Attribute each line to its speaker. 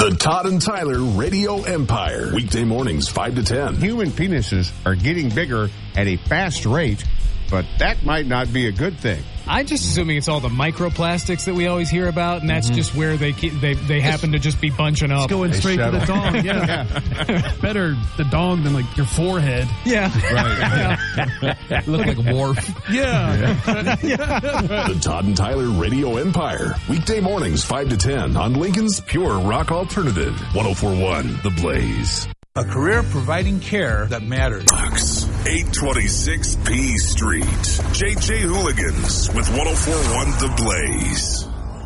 Speaker 1: The Todd and Tyler Radio Empire. Weekday mornings, 5 to 10.
Speaker 2: Human penises are getting bigger at a fast rate, but that might not be a good thing.
Speaker 3: I'm just assuming it's all the microplastics that we always hear about, and that's just where they happen to just be bunching up.
Speaker 4: It's going straight to the dong, yeah. Better the dong than, like, your forehead.
Speaker 3: Yeah.
Speaker 5: Right. Look like a wharf.
Speaker 4: Yeah.
Speaker 1: The Todd and Tyler Radio Empire. Weekday mornings, 5 to 10 on Lincoln's Pure Rock Alternative. 104.1 The Blaze.
Speaker 6: A career providing care that matters.
Speaker 1: 826 P Street. JJ Hooligans with 104.1 The Blaze.